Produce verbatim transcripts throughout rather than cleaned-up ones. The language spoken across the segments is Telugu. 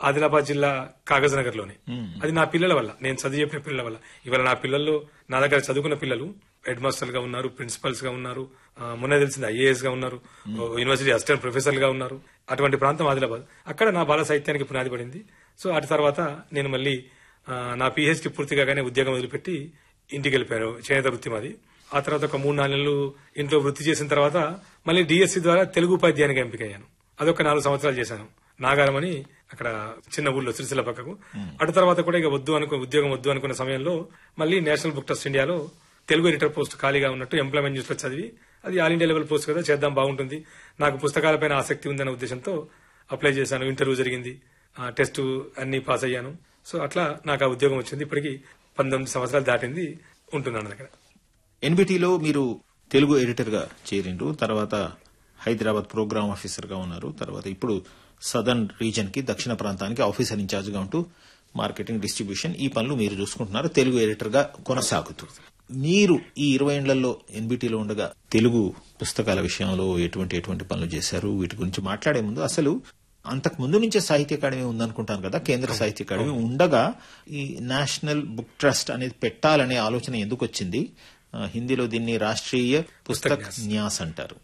ఆదిలాబాద్ జిల్లా కాగజ్ నగర్ లోనే. అది నా పిల్లల వల్ల, నేను చదివి చెప్పిన పిల్లల వల్ల. ఇవాళ నా పిల్లల్లో నా దగ్గర చదువుకున్న పిల్లలు హెడ్ మాస్టర్లు గా ఉన్నారు, ప్రిన్సిపల్స్ గా ఉన్నారు, మొన్న తెలిసింది ఐఏఎస్ గా ఉన్నారు, యూనివర్సిటీ అసిస్టెంట్ ప్రొఫెసర్ గా ఉన్నారు. అటువంటి ప్రాంతం ఆదిలాబాద్. అక్కడ నా బాల సాహిత్యానికి పునాది పడింది. సో అటు తర్వాత నేను మళ్ళీ నా పీహెచ్డీ పూర్తి కాగానే ఉద్యోగం వదిలిపెట్టి ఇంటికి వెళ్ళిపోయాను. చేనేత వృత్తి మాది. ఆ తర్వాత ఒక మూడు నాలుగు నెలలు ఇంట్లో వృత్తి చేసిన తర్వాత మళ్ళీ డిఎస్సి ద్వారా తెలుగు ఉపాధ్యాయునిగా ఎంపికయ్యాను. అదొక నాలుగు సంవత్సరాలు చేశాను. నాగారం అని అక్కడ చిన్న ఊళ్ళో సిరిసిల్ల పక్కకు. అటు తర్వాత కూడా ఇక వద్దు అనుకో ఉద్యోగం వద్దు అనుకున్న సమయంలో మళ్ళీ నేషనల్ బుక్ ట్రస్ట్ ఇండియాలో తెలుగు ఎడిటర్ పోస్ట్ ఖాళీగా ఉన్నట్టు ఎంప్లాయ్మెంట్ న్యూస్ లో చదివి, అది ఆల్ ఇండియా లెవెల్ పోస్ట్ కదా, చేద్దాం బాగుంటుంది, నాకు పుస్తకాలపైన ఆసక్తి ఉందన్న ఉద్దేశంతో అప్లై చేశాను. ఇంటర్వ్యూ జరిగింది, టెస్ట్ అన్ని పాస్ అయ్యాను. సో అట్లా నాకు ఆ ఉద్యోగం వచ్చింది. ఇప్పటికి పంతొమ్మిది సంవత్సరాలు దాటింది, ఉంటున్నాను అక్కడ. ఎన్బిటిలో మీరు తెలుగు ఎడిటర్ గా చేరిండ్రు, తర్వాత హైదరాబాద్ ప్రోగ్రామ్ ఆఫీసర్ గా ఉన్నారు, తర్వాత ఇప్పుడు సదర్న్ రీజన్ కి దక్షిణ ప్రాంతానికి ఆఫీసర్ ఇన్ఛార్జ్ గా ఉంటూ మార్కెటింగ్, డిస్ట్రిబ్యూషన్ ఈ పనులు మీరు చూసుకుంటున్నారు, తెలుగు ఎడిటర్ గా కొనసాగుతూ. మీరు ఈ ఇరవై ఏళ్లలో ఎన్బిటిలో ఉండగా తెలుగు పుస్తకాల విషయంలో ఎటువంటి ఎటువంటి పనులు చేశారు, వీటి గురించి మాట్లాడే ముందు అసలు అంతకు ముందు నుంచే సాహిత్య అకాడమీ ఉందనుకుంటాను కదా, కేంద్ర సాహిత్య అకాడమీ ఉండగా ఈ నేషనల్ బుక్ ట్రస్ట్ అనేది పెట్టాలనే ఆలోచన ఎందుకు వచ్చింది? హిందీలో దీన్ని రాష్ట్రీయ పుస్తక న్యాస్ అంటారు.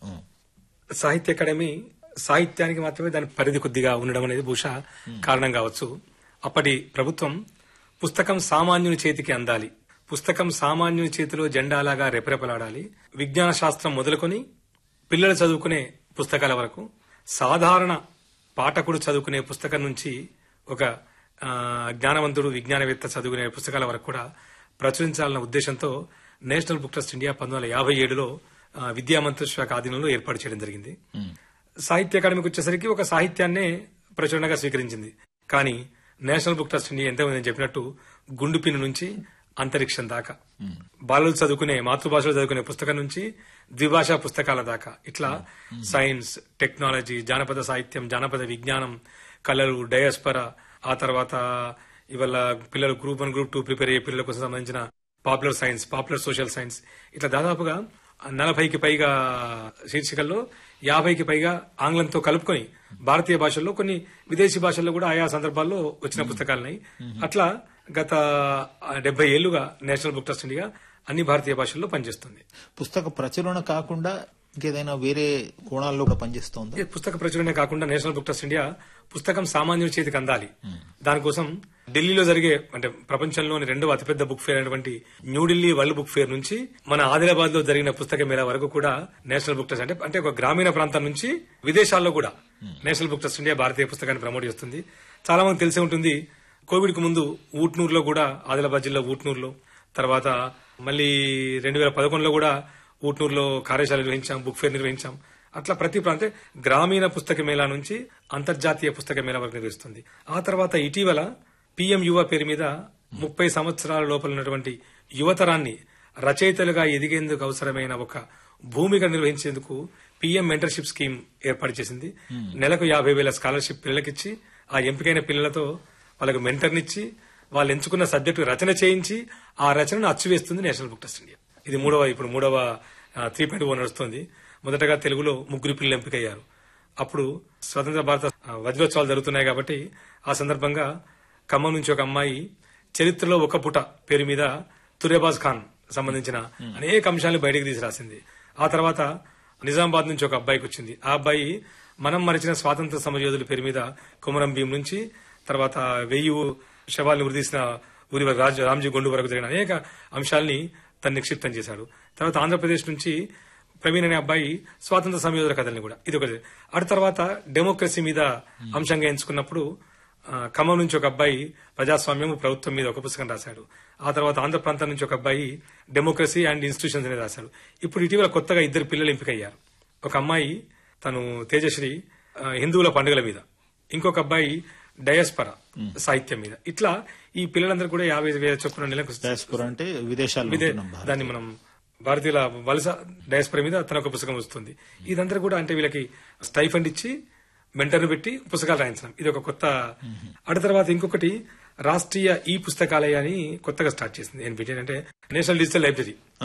సాహిత్య అకాడమీ సాహిత్యానికి మాత్రమే దాని పరిధి కొద్దిగా ఉండడం అనేది బహుశా కారణం కావచ్చు. అప్పటి ప్రభుత్వం పుస్తకం సామాన్యుని చేతికి అందాలి, పుస్తకం సామాన్యుని చేతిలో జెండాలాగా రెపరెపలాడాలి, విజ్ఞాన శాస్త్రం మొదలుకొని పిల్లలు చదువుకునే పుస్తకాల వరకు, సాధారణ పాఠకుడు చదువుకునే పుస్తకం నుంచి ఒక జ్ఞానవంతుడు విజ్ఞానవేత్త చదువుకునే పుస్తకాల వరకు కూడా ప్రచురించాలన్న ఉద్దేశంతో నేషనల్ బుక్ ట్రస్ట్ ఇండియా పంతొమ్మిది వందల యాభై ఏడులో విద్యా మంత్రిత్వ శాఖ ఆధీనంలో ఏర్పాటు చేయడం జరిగింది. సాహిత్య అకాడమీకి వచ్చేసరికి ఒక సాహిత్యాన్నే ప్రచురణగా స్వీకరించింది. కానీ నేషనల్ బుక్ ట్రస్ట్ ఇండియా ఎంతమంది చెప్పినట్టు గుండుపిన్ను నుంచి అంతరిక్షం దాకా, బాలలు చదువుకునే మాతృభాషలో చదువుకునే పుస్తకం నుంచి ద్విభాషా పుస్తకాల దాకా, ఇట్లా సైన్స్, టెక్నాలజీ, జానపద సాహిత్యం, జానపద విజ్ఞానం, కళలు, డయాస్పరా, ఆ తర్వాత ఇవాళ పిల్లలు group one group two prepare అయ్యే పిల్లల కోసం సంబంధించిన popular science, popular social science, ఇట్లా దాదాపుగా నలభైకి పైగా శీర్షికల్లో యాభైకి పైగా ఆంగ్లంతో కలుపుకొని భారతీయ భాషల్లో కొన్ని విదేశీ భాషల్లో కూడా ఆయా సందర్భాల్లో వచ్చిన పుస్తకాలున్నాయి. అట్లా గత డెబ్బై ఏళ్లుగా నేషనల్ బుక్ ట్రస్ట్ ఇండియా అన్ని భారతీయ భాషల్లో పనిచేస్తుంది. పుస్తక ప్రచురణ కాకుండా ఇంకేదైనా వేరే కోణాల్లో కూడా పనిచేస్తోంది. పుస్తక ప్రచురణ కాకుండా నేషనల్ బుక్ ట్రస్ట్ ఇండియా పుస్తకం సామాన్యుడి చేతికి అందాలి. దానికోసం ఢిల్లీలో జరిగే, అంటే ప్రపంచంలోని రెండవ అతిపెద్ద బుక్ ఫేర్ అయినటువంటి న్యూఢిల్లీ వరల్డ్ బుక్ ఫేర్ నుంచి మన ఆదిలాబాద్ లో జరిగిన పుస్తక మేళా వరకు కూడా నేషనల్ బుక్ ట్రస్ట్ అంటే అంటే ఒక గ్రామీణ ప్రాంతం నుంచి విదేశాల్లో కూడా నేషనల్ బుక్ ట్రస్ట్ ఇండియా భారతీయ పుస్తకాన్ని ప్రమోట్ చేస్తుంది. చాలా మంది తెలిసే ఉంటుంది, కోవిడ్ కు ముందు ఊట్నూరులో కూడా, ఆదిలాబాద్ జిల్లా ఊట్నూరులో, తర్వాత మళ్ళీ రెండు వేల పదకొండులో కూడా ఊట్నూరులో కార్యశాల నిర్వహించాం, బుక్ ఫేర్ నిర్వహించాం. అట్లా ప్రతి ప్రాంతం గ్రామీణ పుస్తక మేళా నుంచి అంతర్జాతీయ పుస్తక మేళా వరకు నిర్వహిస్తుంది. ఆ తర్వాత ఇటీవల పీఎం యువ పేరు మీద ముప్పై సంవత్సరాల లోపల ఉన్నటువంటి యువతరాన్ని రచయితలుగా ఎదిగేందుకు అవసరమైన ఒక భూమిక నిర్వహించేందుకు పీఎం మెంటర్షిప్ స్కీమ్ ఏర్పాటు చేసింది. నెలకు యాభై వేల స్కాలర్షిప్ పిల్లలకిచ్చి, ఆ ఎంపికైన పిల్లలతో వాళ్ళకు మెంటర్నిచ్చి, వాళ్ళు ఎంచుకున్న సబ్జెక్టు రచన చేయించి ఆ రచనను అచ్చువేస్తుంది నేషనల్ బుక్ ట్రస్ట్ ఇండియా. ఇది మూడవ ఇప్పుడు మూడవ త్రీ పాయింట్ ఓ నడుస్తుంది. మొదటగా తెలుగులో ముగ్గురు పిల్లలు ఎంపికయ్యారు. అప్పుడు స్వతంత్ర భారత వజ్రోత్సవాలు జరుగుతున్నాయి కాబట్టి ఆ సందర్భంగా ఖమ్మం నుంచి ఒక అమ్మాయి చరిత్రలో ఒక పుట పేరు మీద తురేబాజ్ ఖాన్ సంబంధించిన అనేక అంశాలను బయటకు తీసి రాసింది. ఆ తర్వాత నిజామాబాద్ నుంచి ఒక అబ్బాయికి వచ్చింది. ఆ అబ్బాయి మనం మరిచిన స్వాతంత్ర సమరయోధుల పేరు మీద కొమరం భీం నుంచి, తర్వాత వెయ్యి శవాలను ఉరిదీసిన ఊరి రాజు రామ్జీ గొండు వరకు జరిగిన అనేక అంశాలని తను నిక్షిప్తం చేశాడు. తర్వాత ఆంధ్రప్రదేశ్ నుంచి ప్రవీణ్ అనే అబ్బాయి స్వాతంత్ర సమరయోధుల కథల్ని కూడా, ఇది ఒకటి. ఆ తర్వాత డెమోక్రసీ మీద అంశంగా ఎంచుకున్నప్పుడు ఖమ్మం నుంచి ఒక అబ్బాయి ప్రజాస్వామ్యం ప్రభుత్వం మీద ఒక పుస్తకం రాశాడు. ఆ తర్వాత ఆంధ్ర ప్రాంతం నుంచి ఒక అబ్బాయి డెమోక్రసీ అండ్ ఇన్స్టిట్యూషన్స్ అనేది రాశాడు. ఇప్పుడు ఇటీవల కొత్తగా ఇద్దరు పిల్లలు ఎంపికయ్యారు. ఒక అమ్మాయి తను తేజశ్రీ హిందువుల పండుగల మీద, ఇంకొక అబ్బాయి డయాస్పరా సాహిత్యం మీద. ఇట్లా ఈ పిల్లలందరూ కూడా యాభై వేల చొప్పున నెలకు, అంటే విదేశాల్లో దాన్ని మనం భారతీయుల వలస డయాస్పరా మీద తన ఒక పుస్తకం వస్తుంది. ఇదంతా కూడా అంటే వీళ్ళకి స్టైఫండ్ ఇచ్చి మెంటర్ను పెట్టి పుస్తకాలు రాయించడం, ఇది ఒక కొత్త. అటు తర్వాత ఇంకొకటి రాష్ట్రీయ ఈ పుస్తకాలయ అని కొత్తగా స్టార్ట్ చేసింది ఎన్బిటి, అంటే నేషనల్ డిజిటల్ లైబ్రరీ.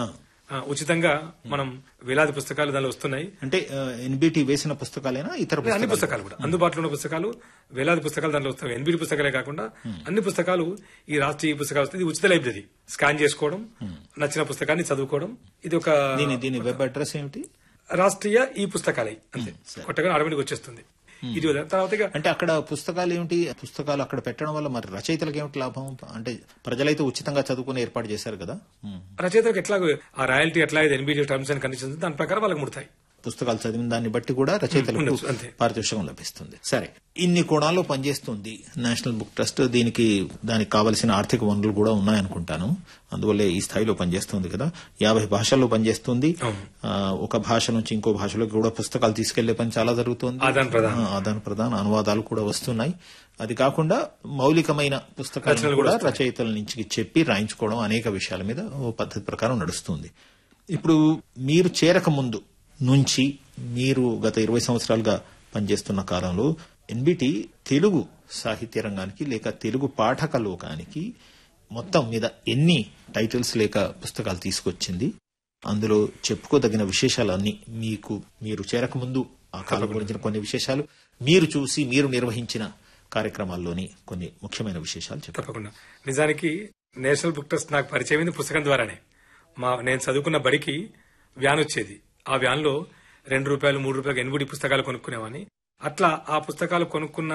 ఆ, ఉచితంగా మనం వేలాది పుస్తకాలు దానిలో వస్తున్నాయి. అంటే ఎన్బిటి వేసిన పుస్తకాలైనా ఇతర అన్ని పుస్తకాలు పుస్తకాలు కూడా అందుబాటులో ఉన్న పుస్తకాలు వేలాది పుస్తకాలు దాంట్లో వస్తాయి. ఎన్బిటి పుస్తకాలే కాకుండా అన్ని పుస్తకాలు ఈ రాష్ట్రీయ పుస్తకాలు వస్తుంది. ఇది ఉచిత లైబ్రరీ. స్కాన్ చేసుకోవడం, నచ్చిన పుస్తకాన్ని చదువుకోవడం. ఇది ఒక దీని దీని వెబ్ అడ్రస్ ఏమిటి? రాష్ట్రీయ ఈ పుస్తకాలయ అంతే, కొత్తగా ఆటోమేటిక్ వచ్చేస్తుంది. ఇది తర్వాత ఇక అంటే అక్కడ పుస్తకాలు ఏమిటి? పుస్తకాలు అక్కడ పెట్టడం వల్ల మరి రచయితలకు ఏమిటి లాభం? అంటే ప్రజలైతే ఉచితంగా చదువుకుని ఏర్పాటు చేశారు కదా. రచయితలకు ఎట్లా ఆ రాయల్టీ ఎట్లా ఎన్బిటి టర్మ్స్ అండ్ కండిషన్స్ దాని ప్రకారం వాళ్ళకి ముడతాయి. పుస్తకాలు చదివిన దాన్ని బట్టి కూడా రచయితలకు ఉండొచ్చు, అంతే. పారితోషికం లభిస్తుంది. సరే, ఇన్ని కోణాల్లో పనిచేస్తుంది నేషనల్ బుక్ ట్రస్ట్. దీనికి దానికి కావలసిన ఆర్థిక వనరులు కూడా ఉన్నాయనుకుంటాను. అందువల్లే ఈ స్థాయిలో పనిచేస్తుంది కదా. యాభై భాషల్లో పనిచేస్తుంది. ఆ, ఒక భాష నుంచి ఇంకో భాషలోకి కూడా పుస్తకాలు తీసుకెళ్లే పని చాలా జరుగుతుంది. ఆదాన ప్రదాన ఆదాన ప్రదాన అనువాదాలు కూడా వస్తున్నాయి. అది కాకుండా మౌలికమైన పుస్తకాలను కూడా రచయితల నుంచి చెప్పి రాయించుకోవడం అనేక విషయాల మీద ఓ పద్ధతి ప్రకారం నడుస్తుంది. ఇప్పుడు మీరు చేరక ముందు నుంచి మీరు గత ఇరవై సంవత్సరాలుగా పనిచేస్తున్న కాలంలో ఎన్బిటి తెలుగు సాహిత్య రంగానికి లేక తెలుగు పాఠక లోకానికి మొత్తం మీద ఎన్ని టైటిల్స్ లేక పుస్తకాలు తీసుకొచ్చింది? అందులో చెప్పుకోదగిన విశేషాలన్నీ మీకు మీరు చేరకముందు ఆ కాలం గురించిన కొన్ని విశేషాలు, మీరు చూసి మీరు నిర్వహించిన కార్యక్రమాల్లోని కొన్ని ముఖ్యమైన విశేషాలు చెప్పండి. తప్పకుండా. నిజానికి నేషనల్ బుక్ ట్రస్ట్ నాకు పరిచయం పుస్తకం ద్వారానే. మా నేను చదువుకున్న బడికి వ్యాన్ వచ్చేది. ఆ వ్యాన్ లో రెండు రూపాయలు మూడు రూపాయలు ఎన్బిటి పుస్తకాలు కొనుక్కునేవాని. అట్లా ఆ పుస్తకాలు కొనుక్కున్న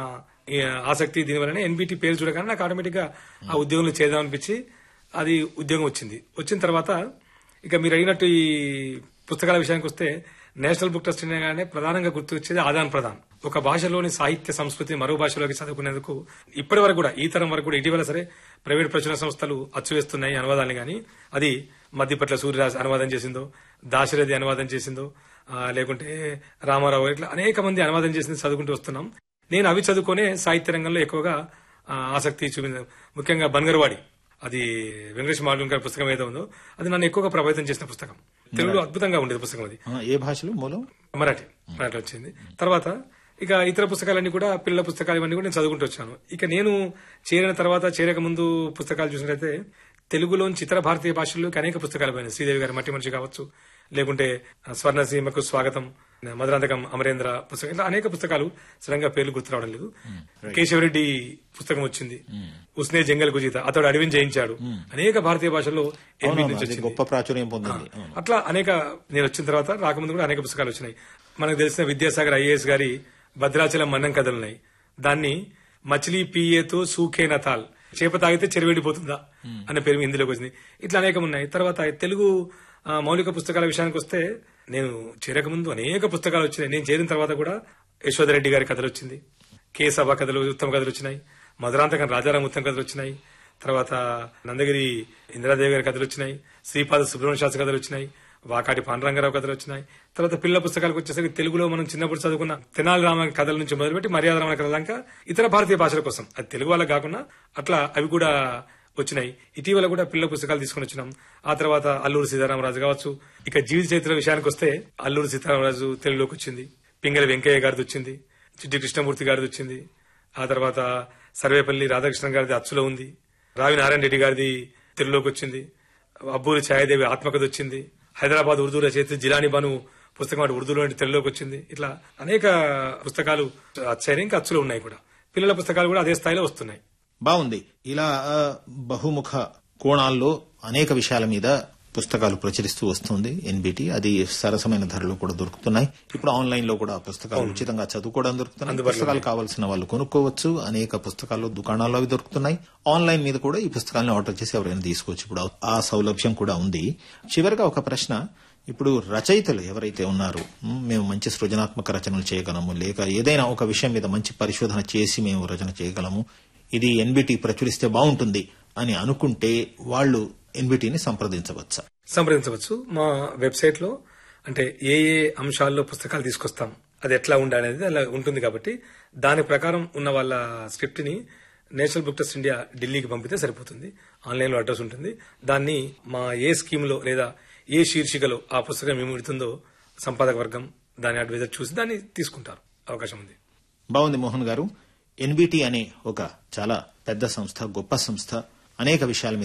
ఈ ఆసక్తి దీనివల్లనే ఎన్బిటి పేరు చూడగానే నాకు ఆటోమేటిక్ గా ఆ ఉద్యోగంలో చేద్దామనిపించి అది ఉద్యోగం వచ్చింది. వచ్చిన తర్వాత ఇక మీరు అడిగినట్టు ఈ పుస్తకాల విషయానికి వస్తే నేషనల్ బుక్ ట్రస్ట్ అనగానే ప్రధానంగా గుర్తు వచ్చేది ఆదాన్ ప్రదాన్. ఒక భాషలోని సాహిత్య సంస్కృతి మరో భాషలోకి చదువుకునేందుకు ఇప్పటి వరకు కూడా ఈ తరం వరకు కూడా ఇటీవల సరే ప్రైవేట్ ప్రచురణ సంస్థలు అచ్చు వేస్తున్నాయి అనువాదాన్ని. గానీ అది మధ్యపట్ల సూర్యరాజ్ అనువాదం చేసిందో, దాశరథి అనువాదం చేసిందో, లేకుంటే రామారావు, ఇట్లా అనేక మంది అనువాదం చేసింది చదువుకుంటూ వస్తున్నాం. నేను అవి చదువుకునే సాహిత్య రంగంలో ఎక్కువగా ఆసక్తి చూపించాను. ముఖ్యంగా బన్గర్వాడి, అది వెంకటేష్ మాల్విన్ గారి పుస్తకం ఏదో ఉందో అది నన్ను ఎక్కువగా ప్రభావితం చేసిన పుస్తకం. తెలుగులో అద్భుతంగా ఉండేది పుస్తకం. అది ఏ భాషలో? మూలం మరాఠీ. మరాఠీ వచ్చింది. తర్వాత ఇక ఇతర పుస్తకాలన్నీ కూడా పిల్లల పుస్తకాలు ఇవన్నీ కూడా నేను చదువుకుంటూ వచ్చాను. ఇక నేను చేరిన తర్వాత చేరక ముందు పుస్తకాలు చూసినట్లయితే తెలుగులోంచి ఇతర భారతీయ భాషల్లోకి అనేక పుస్తకాలు పోయినాయి. శ్రీదేవి గారి మట్టి మనిషి కావచ్చు, లేకుంటే స్వర్ణసీమకు స్వాగతం, మధురాంతకం అమరేంద్ర పుస్తకం, ఇట్లా అనేక పుస్తకాలు సడన్గా పేర్లు గుర్తు రావడం లేదు. కేశవరెడ్డి పుస్తకం వచ్చింది. ఉస్నే జంగల్ గుజీత, అతడు అడవిని జయించాడు. అనేక భారతీయ భాషల్లో ఎనిమిది నుంచి వచ్చింది, గొప్ప ప్రాచుర్యం పొందింది. అట్లా అనేక నేను వచ్చిన తర్వాత రాకముందు కూడా అనేక పుస్తకాలు వచ్చినాయి. మనకు తెలిసిన విద్యాసాగర్ ఐఏఎస్ గారి భద్రాచలం మన్నం కథలున్నాయి. దాన్ని మచిలీ పిఏతో సూఖే నతాల్, చేప తాగితే చెరువెడిపోతుందా అనే పేరు ఇందులోకి వచ్చింది. ఇట్లా అనేకం ఉన్నాయి. తర్వాత తెలుగు మౌలిక పుస్తకాల విషయానికి వస్తే నేను చేరక ముందు అనేక పుస్తకాలు వచ్చినాయి. నేను చేరిన తర్వాత కూడా యశోధరెడ్డి గారి కథలు వచ్చింది, కే సభ కథలు ఉత్తమ కథలు వచ్చినాయి, మధురాంతకం రాజారాం ఉత్తమ కథలు వచ్చినాయి, తర్వాత నందగిరి ఇందిరాదేవి గారి కథలు వచ్చినాయి, శ్రీపాద సుబ్రహ్మణ్య శాస్త్రి కథలు వచ్చినాయి, వాకాటి పాండురంగారావు కథలు వచ్చినాయి. తర్వాత పిల్లల పుస్తకాలకు వచ్చేసరికి తెలుగులో మనం చిన్నప్పుడు చదువుకున్న తెనాలి రామ కథల నుంచి మొదలుపెట్టి మర్యాద రామ కథల దాకా ఇతర భారతీయ భాషల కోసం, అది తెలుగు వాళ్ళకి కాకుండా అట్లా అవి కూడా వచ్చినాయి. ఇటీవల కూడా పిల్లల పుస్తకాలు తీసుకుని వచ్చినాం. ఆ తర్వాత అల్లూరు సీతారామరాజు కావచ్చు. ఇక జీవిత చరిత్ర విషయానికి వస్తే అల్లూరు సీతారామరాజు తెలుగులోకి వచ్చింది, పింగళి వెంకయ్య గారిది వచ్చింది, చిట్టి కృష్ణమూర్తి గారిది వచ్చింది. ఆ తర్వాత సర్వేపల్లి రాధాకృష్ణ గారిది అచ్చులో ఉంది, రావి నారాయణ రెడ్డి గారిది తెలుగులోకి వచ్చింది, అబ్బూరి ఛాయాదేవి ఆత్మకథ వచ్చింది, హైదరాబాద్ ఉర్దూ రచయిత జిలానీ బాను పుస్తకం అటు ఉర్దూలో తెలుగులోకి వచ్చింది. ఇట్లా అనేక పుస్తకాలు వచ్చాయి, ఇంకా అచ్చులో ఉన్నాయి కూడా. పిల్లల పుస్తకాలు కూడా అదే స్థాయిలో వస్తున్నాయి. బాగుంది. ఇలా బహుముఖ కోణాల్లో అనేక విషయాల మీద పుస్తకాలు ప్రచురిస్తూ వస్తుంది ఎన్బిటి. అది సరసమైన ధరలో కూడా దొరుకుతున్నాయి. ఇప్పుడు ఆన్లైన్ లో కూడా పుస్తకాలు ఉచితంగా చదువుకోవడం దొరుకుతున్నాయి. పుస్తకాలు కావాల్సిన వాళ్ళు కొనుక్కోవచ్చు. అనేక పుస్తకాలు దుకాణాల్లో అవి దొరుకుతున్నాయి. ఆన్లైన్ మీద కూడా ఈ పుస్తకాలను ఆర్డర్ చేసి ఎవరైనా తీసుకోవచ్చు. ఇప్పుడు ఆ సౌలభ్యం కూడా ఉంది. చివరిగా ఒక ప్రశ్న. ఇప్పుడు రచయితలు ఎవరైతే ఉన్నారో, మేము మంచి సృజనాత్మక రచనలు చేయగలము, లేక ఏదైనా ఒక విషయం మీద మంచి పరిశోధన చేసి మేము రచన చేయగలము, ఇది ఎన్బిటి ప్రచురిస్తే బాగుంటుంది అని అనుకుంటే వాళ్ళు ఎన్బిటిని సంప్రదించవచ్చా? సంప్రదించవచ్చు. మా వెబ్సైట్ లో అంటే ఏ ఏ అంశాల్లో పుస్తకాలు తీసుకొస్తాం, అది ఎట్లా ఉండాలనేది అలా ఉంటుంది. కాబట్టి దాని ప్రకారం ఉన్న వాళ్ళ స్క్రిప్ట్ ని నేషనల్ బుక్ ట్రస్ట్ ఇండియా ఢిల్లీకి పంపితే సరిపోతుంది. ఆన్లైన్ లో అడ్రస్ ఉంటుంది. దాన్ని మా ఏ స్కీమ్ లో లేదా ఏ శీర్షికలో ఆ పుస్తకం ఏమిడుతుందో సంపాదక వర్గం దాని అడ్వైజర్ చూసి దాన్ని తీసుకుంటారు. అవకాశం ఉంది. బాగుంది మోహన్ గారు. ఎన్బిటి అనే ఒక చాలా పెద్ద సంస్థ, గొప్ప సంస్థ, అనేక విషయాల మీద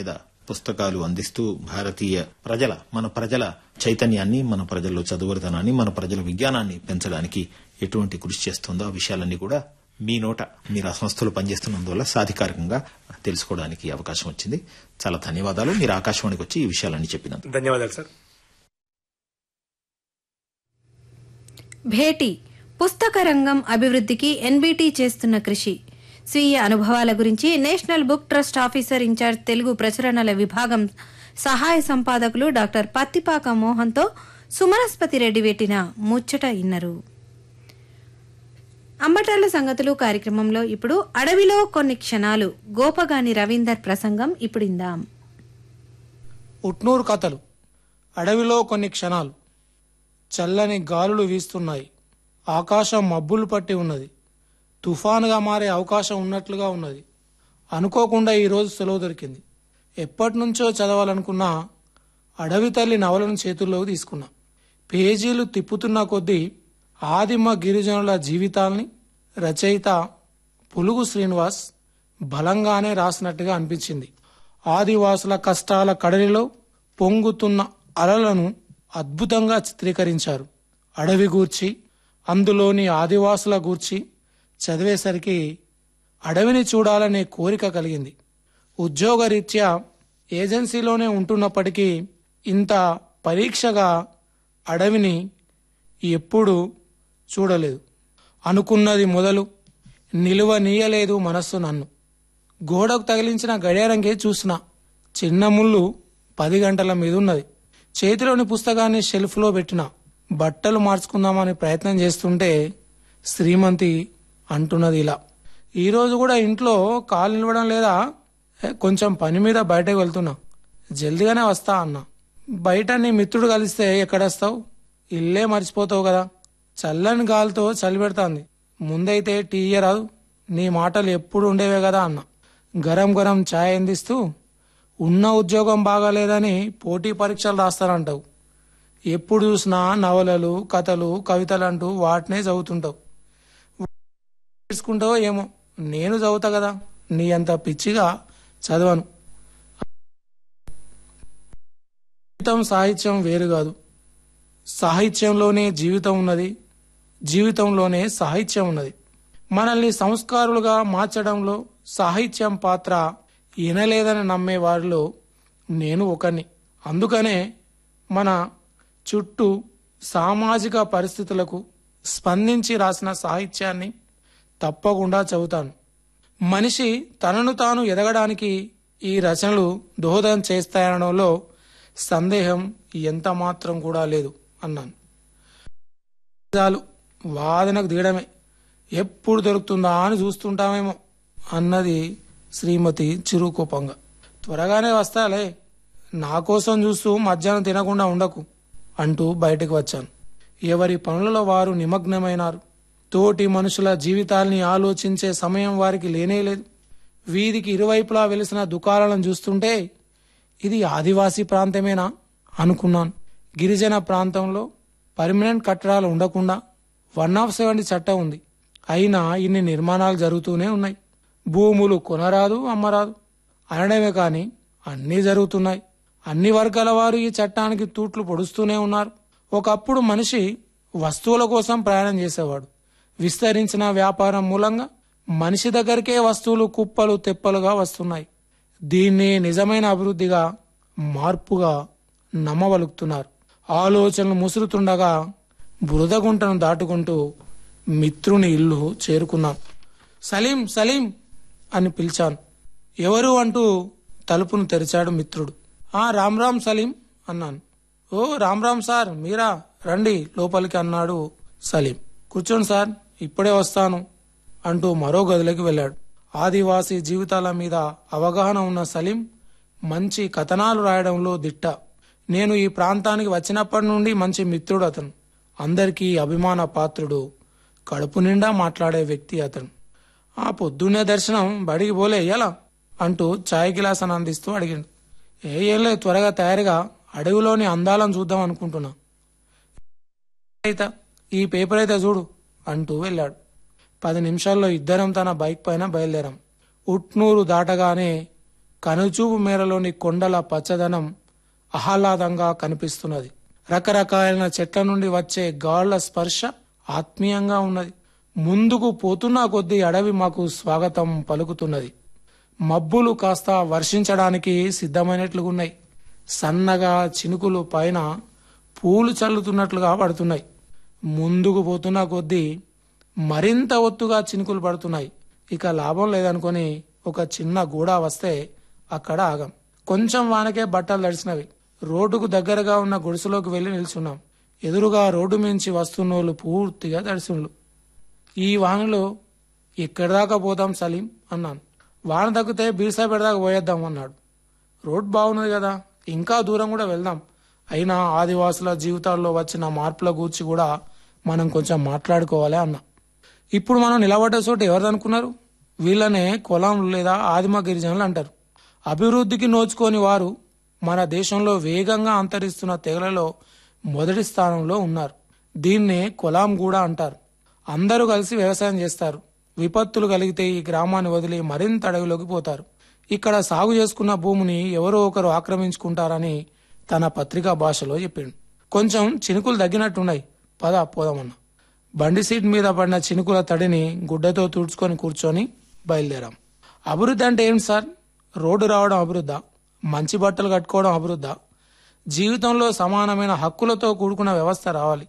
పుస్తకాలు అందిస్తూ భారతీయ ప్రజల మన ప్రజల చైతన్యాన్ని, మన ప్రజల్లో చదువుతనాన్ని, మన ప్రజల విజ్ఞానాన్ని పెంచడానికి ఎటువంటి కృషి చేస్తుందో ఆ విషయాలన్నీ కూడా మీ నోట మీరు ఆ సంస్థలు పనిచేస్తున్నందువల్ల సాధికారికంగా తెలుసుకోవడానికి అవకాశం వచ్చింది. చాలా ధన్యవాదాలు. మీరు ఆకాశవాణికి వచ్చి ఈ విషయాలన్నీ చెప్పినందుకు. ధన్యవాదాలు సార్. భేటీ పుస్తక రంగం అభివృద్ధికి ఎన్బీటీ చేస్తున్న కృషి, స్వీయ అనుభవాల గురించి national book trust officer incharge Telugu ప్రచురణల విభాగం సహాయ సంపాదకులు డాక్టర్ పత్తిపాక మోహన్తో సుమనస్పతి రెడ్డి పెట్టిన ముచ్చట ఇన్నరు. అంబటాల సంగతులు కార్యక్రమంలో ఇప్పుడు అడవిలో కొన్ని క్షణాలు గోపగాని రవీందర్ ప్రసంగం ఇప్పుడిందాం. ఉట్నూరు కథలు. అడవిలో కొన్ని క్షణాలు. చల్లని గాలులు వీస్తున్నాయి. ఆకాశం మబ్బులు పట్టి ఉన్నది. తుఫానుగా మారే అవకాశం ఉన్నట్లుగా ఉన్నది. అనుకోకుండా ఈరోజు సెలవు దొరికింది. ఎప్పటి నుంచో చదవాలనుకున్నా అడవి తల్లి నవలను చేతుల్లోకి తీసుకున్నా. పేజీలు తిప్పుతున్న కొద్దీ ఆదిమ గిరిజనుల జీవితాల్ని రచయిత పులుగు శ్రీనివాస్ బలంగానే రాసినట్టుగా అనిపించింది. ఆదివాసుల కష్టాల కడలిలో పొంగుతున్న అలలను అద్భుతంగా చిత్రీకరించారు. అడవి గూర్చి, అందులోని ఆదివాసుల గూర్చి చదివేసరికి అడవిని చూడాలనే కోరిక కలిగింది. ఉద్యోగరీత్యా ఏజెన్సీలోనే ఉంటున్నప్పటికీ ఇంత పరీక్షగా అడవిని ఎప్పుడూ చూడలేదు. అనుకున్నది మొదలు నిలువనీయలేదు మనస్సు నన్ను. గోడకు తగిలించిన గడియారంకే చూసిన. చిన్న ముళ్ళు పది గంటల మీద ఉన్నది. చేతిలోని పుస్తకాన్ని షెల్ఫ్లో పెట్టిన. బట్టలు మార్చుకుందామని ప్రయత్నం చేస్తుంటే శ్రీమంతి అంటున్నది ఇలా, ఈరోజు కూడా ఇంట్లో కాలు నిలవడం లేదా? కొంచెం పని మీద బయటకు వెళ్తున్నా, జల్దిగానే వస్తా అన్నా. బయట నీ మిత్రుడు కలిస్తే ఎక్కడొస్తావు? ఇల్లే మర్చిపోతావు కదా. చల్లని గాలితో చలి పెడతాంది. ముందైతే టీ రాదు, నీ మాటలు ఎప్పుడు ఉండేవే కదా అన్న. గరం గరం ఛాయ్ అందిస్తూ, ఉన్న ఉద్యోగం బాగాలేదని పోటీ పరీక్షలు రాస్తానంటావు. ఎప్పుడు చూసినా నవలలు, కథలు, కవితలు అంటూ వాటినే చదువుతుంటావు. తెలుసుకుంటావో ఏమో, నేను చదువుతా కదా, నీ అంత పిచ్చిగా చదవను. జీవితం సాహిత్యం వేరు కాదు. సాహిత్యంలోనే జీవితం ఉన్నది, జీవితంలోనే సాహిత్యం ఉన్నది. మనల్ని సంస్కారులుగా మార్చడంలో సాహిత్యం పాత్ర వినలేదని నమ్మే వారిలో నేను ఒకని. అందుకనే మన చుట్టూ సామాజిక పరిస్థితులకు స్పందించి రాసిన సాహిత్యాన్ని తప్పకుండా చదువుతాను. మనిషి తనను తాను ఎదగడానికి ఈ రచనలు దోహదం చేస్తాయనడంలో సందేహం ఎంత మాత్రం కూడా లేదు అన్నాను. వాదనకు దిగడమే, ఎప్పుడు దొరుకుతుందా అని చూస్తుంటామేమో అన్నది శ్రీమతి చిరుకోపంగా. త్వరగానే వస్తాలే, నా కోసం చూస్తూ మధ్యాహ్నం తినకుండా ఉండకు అంటూ బయటకు వచ్చాను. ఎవరి పనులలో వారు నిమగ్నమైనారు. తోటి మనుషుల జీవితాల్ని ఆలోచించే సమయం వారికి లేనేలేదు. వీధికి ఇరువైపులా వెలిసిన దుకాణాలను చూస్తుంటే ఇది ఆదివాసీ ప్రాంతమేనా అనుకున్నాను. గిరిజన ప్రాంతంలో పర్మనెంట్ కట్టడాలు ఉండకుండా వన్ ఆఫ్ సెవెంటీ చట్టం ఉంది. అయినా ఇన్ని నిర్మాణాలు జరుగుతూనే ఉన్నాయి. భూములు కొనరాదు, అమ్మరాదు అనడమే కానీ అన్నీ జరుగుతున్నాయి. అన్ని వర్గాల వారు ఈ చట్టానికి తూట్లు పొడుస్తూనే ఉన్నారు. ఒకప్పుడు మనిషి వస్తువుల కోసం ప్రయాణం చేసేవాడు. విస్తరించిన వ్యాపారం మూలంగా మనిషి దగ్గరికే వస్తువులు కుప్పలు తెప్పలుగా వస్తున్నాయి. దీన్ని నిజమైన అభివృద్ధిగా, మార్పుగా నమ్మవలుకుతున్నారు. ఆలోచనలు ముసురుతుండగా బురదగుంటను దాటుకుంటూ మిత్రుని ఇల్లు చేరుకున్నాం. సలీం సలీం అని పిలిచాను. ఎవరు అంటూ తలుపును తెరిచాడు మిత్రుడు. ఆ రామ్ రామ్ సలీం అన్నాను. ఓ రామ్ రామ్ సార్, మీరా, రండి లోపలికి అన్నాడు సలీం. కూర్చోండి సార్, ఇప్పుడే వస్తాను అంటూ మరో గదిలోకి వెళ్ళాడు. ఆదివాసీ జీవితాల మీద అవగాహన ఉన్న సలీం మంచి కథనాలు రాయడంలో దిట్ట. నేను ఈ ప్రాంతానికి వచ్చినప్పటి నుండి మంచి మిత్రుడు అతను. అందరికీ అభిమాన పాత్రుడు. కడుపు నిండా మాట్లాడే వ్యక్తి అతను. ఆ పొద్దున్నే దర్శనం బడికి పోలే ఎలా అంటూ ఛాయ్ గిలాస్ అని అందిస్తూ అడిగిండు. ఏ ఏం లేదు, త్వరగా తయారుగా అడవిలోని అందాలను చూద్దాం అనుకుంటున్నా. అయితే ఈ పేపర్ అయితే చూడు అంటూ వెళ్ళాడు. పది నిమిషాల్లో ఇద్దరం తన బైక్ పైన బయలుదేరాం. ఉట్నూరు దాటగానే కనుచూపు మేరలోని కొండల పచ్చదనం ఆహ్లాదంగా కనిపిస్తున్నది. రకరకాలైన చెట్ల నుండి వచ్చే గాళ్ల స్పర్శ ఆత్మీయంగా ఉన్నది. ముందుకు పోతున్న కొద్దీ అడవి మాకు స్వాగతం పలుకుతున్నది. మబ్బులు కాస్త వర్షించడానికి సిద్ధమైనట్లుగున్నాయి. సన్నగా చినుకులు పైన పూలు చల్లుతున్నట్లుగా పడుతున్నాయి. ముందుకు పోతున్న కొద్దీ మరింత ఒత్తుగా చినుకులు పడుతున్నాయి. ఇక లాభం లేదనుకొని ఒక చిన్న గూడ వస్తే అక్కడ ఆగం. కొంచెం వానకే బట్టలు తడిసినవి. రోడ్డుకు దగ్గరగా ఉన్న గుడిసెలోకి వెళ్లి నిల్చున్నాం. ఎదురుగా రోడ్డు మించి వస్తున్నోళ్ళు పూర్తిగా తడిసిన్లు. ఈ వానలో ఎక్కడి దాకా పోతాం సలీం అన్నాను. వాన తగ్గితే బీర్సాపేట దాకా పోయేద్దాం అన్నాడు. రోడ్ బాగున్నది కదా, ఇంకా దూరం కూడా వెళ్దాం. అయినా ఆదివాసుల జీవితాల్లో వచ్చిన మార్పుల గూర్చి కూడా మనం కొంచెం మాట్లాడుకోవాలి అన్న. ఇప్పుడు మనం నిలబడ్డ చోటు ఎవరిదనుకున్నారు? వీళ్ళనే కులం లేదా ఆదిమ గిరిజనులు అంటారు. అభివృద్ధికి నోచుకోని వారు మన దేశంలో వేగంగా అంతరిస్తున్న తెగలలో మొదటి స్థానంలో ఉన్నారు. దీన్నే కులాం కూడా అంటారు. అందరూ కలిసి వ్యవసాయం చేస్తారు. విపత్తులు కలిగితే ఈ గ్రామాన్ని వదిలి మరింత అడవిలోకి పోతారు. ఇక్కడ సాగు చేసుకున్న భూమిని ఎవరో ఒకరు ఆక్రమించుకుంటారని తన పత్రికా భాషలో చెప్పిండు. కొంచెం చినుకులు తగ్గినట్టున్నాయి, పద పోదామన్నా. బండి సీట్ మీద పడిన చినుకుల తడిని గుడ్డతో తుడుచుకొని కూర్చొని బయలుదేరాం. అభివృద్ధి అంటే ఏంటి సార్? రోడ్డు రావడం అభివృద్ధా? మంచి బట్టలు కట్టుకోవడం అభివృద్ధా? జీవితంలో సమానమైన హక్కులతో కూడుకున్న వ్యవస్థ రావాలి.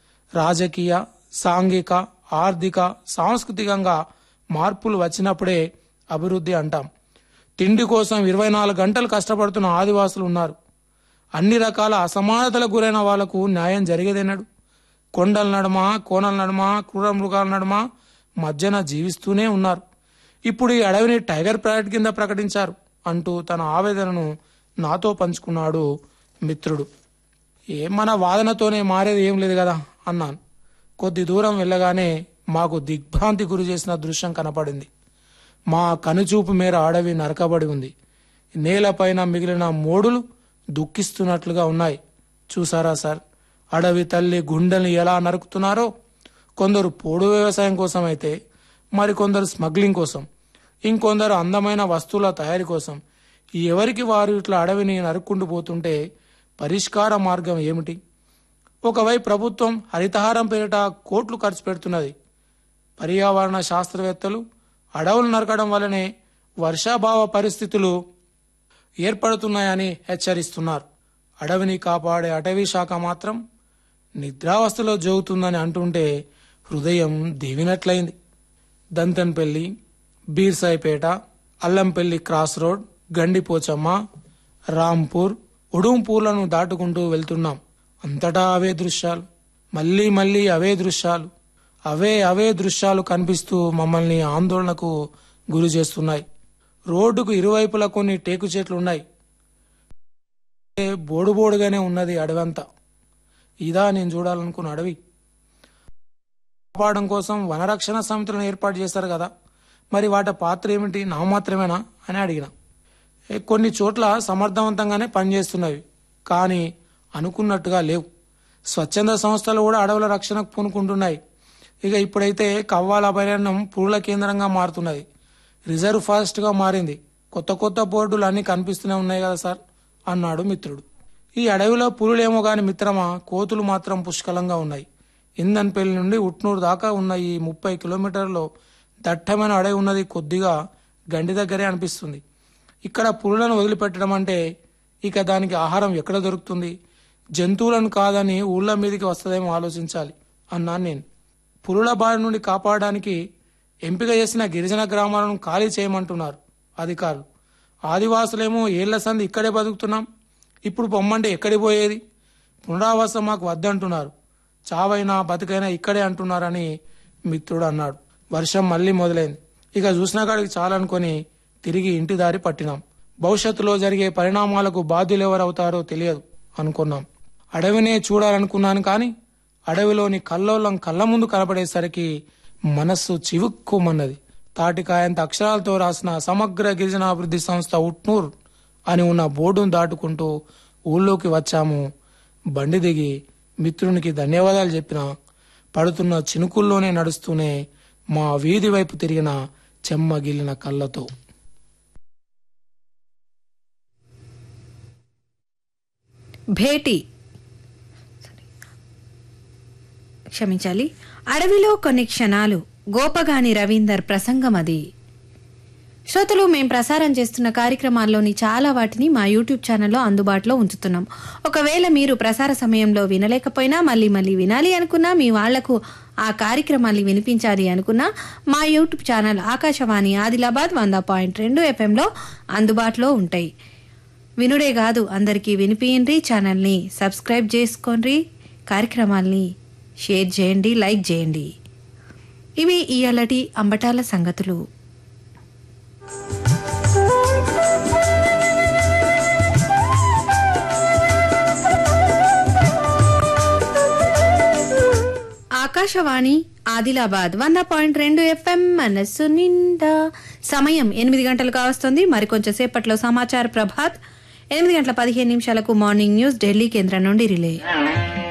రాజకీయ, సాంఘిక, ఆర్థిక, సాంస్కృతికంగా మార్పులు వచ్చినప్పుడే అభివృద్ధి అంటాం. తిండి కోసం ఇరవై నాలుగు గంటలు కష్టపడుతున్న ఆదివాసులు ఉన్నారు. అన్ని రకాల అసమానతలకు గురైన వాళ్లకు న్యాయం జరిగేదన్నాడు. కొండల నడుమ, కోనల నడుమ, క్రూర మృగాల నడుమ మధ్యన జీవిస్తూనే ఉన్నారు. ఇప్పుడు ఈ అడవిని టైగర్ ప్రైవేట్ కింద ప్రకటించారు అంటూ తన ఆవేదనను నాతో పంచుకున్నాడు మిత్రుడు. ఏ మన వాదనతోనే మారేది ఏం లేదు కదా అన్నాను. కొద్ది దూరం వెళ్ళగానే మాకు దిగ్భ్రాంతి గురి చేసిన దృశ్యం కనపడింది. మా కనుచూపు మేర అడవి నరకబడి ఉంది. నేలపైన మిగిలిన మోడులు దుఃఖిస్తున్నట్లుగా ఉన్నాయి. చూసారా సార్, అడవి తల్లి గుండెల్ని ఎలా నరుకుతున్నారో. కొందరు పోడు వ్యవసాయం కోసం అయితే, మరికొందరు స్మగ్లింగ్ కోసం, ఇంకొందరు అందమైన వస్తువుల తయారీ కోసం. ఎవరికి వారు ఇట్లా అడవిని నరుక్కుంటూ పోతుంటే పరిష్కార మార్గం ఏమిటి? ఒకవైపు ప్రభుత్వం హరితహారం పేరిట కోట్లు ఖర్చు పెడుతున్నది. పర్యావరణ శాస్త్రవేత్తలు అడవులు నరకడం వల్లనే వర్షాభావ పరిస్థితులు ఏర్పడుతున్నాయని హెచ్చరిస్తున్నారు. అడవిని కాపాడే అటవీ శాఖ మాత్రం నిద్రావస్థలో జోగుతుందని అంటుంటే హృదయం దీవినట్లయింది. దంతన్పల్లి, బీర్సాయిపేట, అల్లంపల్లి క్రాస్ రోడ్, గండిపోచమ్మ, రాంపూర్, ఉడుంపూర్లను దాటుకుంటూ వెళ్తున్నాం. అంతటా అవే దృశ్యాలు, మళ్లీ మళ్లీ అవే దృశ్యాలు, అవే అవే దృశ్యాలు కనిపిస్తూ మమ్మల్ని ఆందోళనకు గురి చేస్తున్నాయి. రోడ్డుకు ఇరువైపులా కొన్ని టేకు చెట్లున్నాయి. బోడుబోడుగానే ఉన్నది అడవంతా. ఇదా నేను చూడాలనుకున్న అడవి? కాపాడడం కోసం వనరక్షణ సమితులను ఏర్పాటు చేశారు కదా, మరి వాటి పాత్ర ఏమిటి? నా మాత్రమేనా అని అడిగిన. కొన్ని చోట్ల సమర్థవంతంగానే పనిచేస్తున్నవి, కానీ అనుకున్నట్టుగా లేవు. స్వచ్ఛంద సంస్థలు కూడా అడవుల రక్షణకు పూనుకుంటున్నాయి. ఇక ఇప్పుడైతే కవ్వాల అభయారణ్యం పురుల కేంద్రంగా మారుతున్నది. రిజర్వ్ ఫారెస్ట్ గా మారింది. కొత్త కొత్త బోర్డులు అన్ని కనిపిస్తూనే ఉన్నాయి కదా సార్ అన్నాడు మిత్రుడు. ఈ అడవిలో పులులేమో గాని మిత్రమా, కోతులు మాత్రం పుష్కలంగా ఉన్నాయి. ఇందన్పల్లి నుండి ఉట్నూరు దాకా ఉన్న ఈ ముప్పై కిలోమీటర్లో దట్టమైన అడవి ఉన్నది కొద్దిగా గండి దగ్గరే అనిపిస్తుంది. ఇక్కడ పులులను వదిలిపెట్టడం అంటే ఇక దానికి ఆహారం ఎక్కడ దొరుకుతుంది? జంతువులను కాదని ఊళ్ళ మీదకి వస్తుందేమో ఆలోచించాలి అన్నాను నేను. పులుల బారి నుండి కాపాడడానికి ఎంపిక చేసిన గిరిజన గ్రామాలను ఖాళీ చేయమంటున్నారు అధికారులు. ఆదివాసులేమో ఏళ్ల సంది ఇక్కడే బతుకుతున్నాం, ఇప్పుడు పొమ్మంటే ఎక్కడి పోయేది? పునరావాసం మాకు వద్దంటున్నారు. చావైనా బతుకైనా ఇక్కడే అంటున్నారని మిత్రుడు అన్నాడు. వర్షం మళ్లీ మొదలైంది. ఇక చూసిన కాడికి చాలనుకొని తిరిగి ఇంటి దారి పట్టినాం. భవిష్యత్తులో జరిగే పరిణామాలకు బాధ్యులెవరవుతారో తెలియదు అనుకున్నాం. అడవినే చూడాలనుకున్నాను, కానీ అడవిలోని కల్లోలం కళ్ళ ముందు కనపడేసరికి మనస్సు చివుక్కుమన్నది. తాటికాయంత అక్షరాలతో రాసిన సమగ్ర గిరిజనాభివృద్ధి సంస్థ ఉట్నూర్ అని ఉన్న బోర్డును దాటుకుంటూ ఊళ్ళోకి వచ్చాము. బండి దిగి మిత్రునికి ధన్యవాదాలు చెప్పిన పడుతున్న చినుకుల్లోనే నడుస్తూనే మా వీధి వైపు తిరిగిన చెమ్మగిల్లిన కళ్ళతో. భేటీ క్షమించాలి అడవిలో కొన్ని క్షణాలు గోపగాని రవీందర్ ప్రసంగం అది. శ్రోతలు, మేం ప్రసారం చేస్తున్న కార్యక్రమాల్లోని చాలా వాటిని మా యూట్యూబ్ ఛానల్లో అందుబాటులో ఉంచుతున్నాం. ఒకవేళ మీరు ప్రసార సమయంలో వినలేకపోయినా మళ్ళీ మళ్ళీ వినాలి అనుకున్నా, మీ వాళ్లకు ఆ కార్యక్రమాన్ని వినిపించాలి అనుకున్నా, మా యూట్యూబ్ ఛానల్ ఆకాశవాణి ఆదిలాబాద్ వంద పాయింట్ రెండు ఎఫ్ఎంలో అందుబాటులో ఉంటాయి. వినుడే కాదు, అందరికీ వినిపియండి, ఛానల్ని సబ్స్క్రైబ్ చేసుకోండి, కార్యక్రమాల్ని షేర్ చేయండి, లైక్ చేయండి. ఇవి ఇయాలటి అంబటాల సంగతులు. ఆకాశవాణి ఆదిలాబాద్ వంద పాయింట్ రెండు ఎఫ్ఎం మనస్సు నిండా. సమయం ఎనిమిది గంటలు కావస్తుంది. మరికొంచెం సేపట్లో సమాచార ప్రభాత్, ఎనిమిది గంటల పదిహేను నిమిషాలకు మార్నింగ్ న్యూస్ ఢిల్లీ కేంద్రం నుండి రిలే.